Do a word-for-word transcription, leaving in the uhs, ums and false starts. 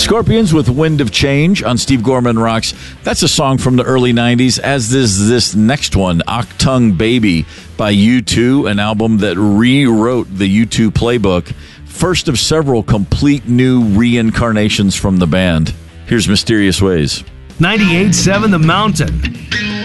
Scorpions with Wind of Change on Steve Gorman Rocks. That's a song from the early nineties, as is this next one, Octung Baby by U two, an album that rewrote the U two playbook. First of several complete new reincarnations from the band. Here's Mysterious Ways. ninety-eight point seven The Mountain.